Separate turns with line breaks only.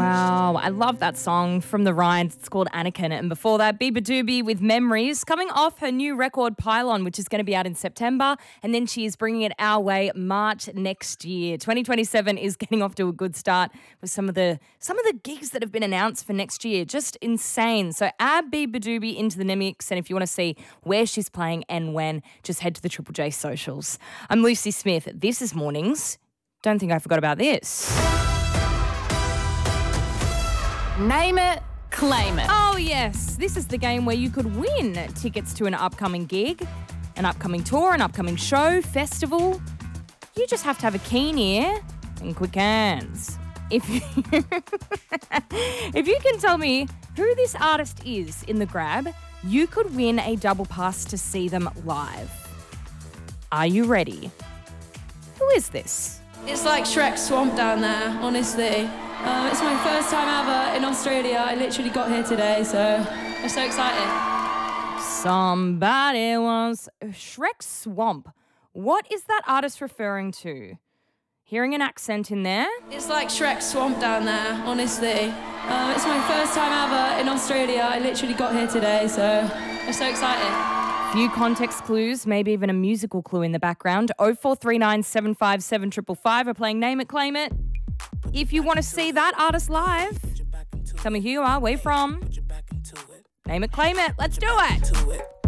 Wow, I love that song from the Ryans. It's called Anakin. And before that, Biba Doobie with Memories, coming off her new record Pylon, which is going to be out in September. And then she is bringing it our way March next year. 2027 is getting off to a good start with some of the gigs that have been announced for next year. Just insane. So add Biba Doobie into the mix. And if you want to see where she's playing and when, just head to the Triple J socials. I'm Lucy Smith. This is Mornings. Don't think I forgot about this.
Name it, claim it.
Oh, yes. This is the game where you could win tickets to an upcoming gig, an upcoming tour, an upcoming show, festival. You just have to have a keen ear and quick hands. If you can tell me who this artist is in the grab, you could win a double pass to see them live. Are you ready? Who is this?
It's like Shrek's swamp down there, honestly. It's my first time ever in Australia. I literally got here today, so I'm so excited.
Somebody wants Shrek Swamp. What is that artist referring to? Hearing an accent in there?
It's like Shrek's swamp down there, honestly. It's my first time ever in Australia. I literally got here today, so I'm so excited.
Few context clues, maybe even a musical clue in the background. 0439 757 555 are playing Name It, Claim It. If you want to see that artist live, tell me who you are, where you're from. Name it, claim it. Let's do it.